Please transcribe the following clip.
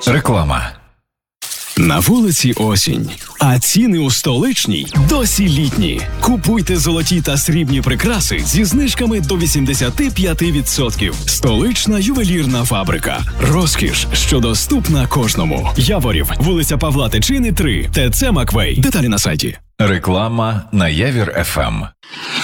Реклама. На вулиці осінь, а ціни у столичній досі літні. Купуйте золоті та срібні прикраси зі знижками до 85%. Столична ювелірна фабрика. Розкіш, що доступна кожному. Яворів, вулиця Павла Тичини, 3, ТЦ Маквей. Деталі на сайті. Реклама на Явір ФМ.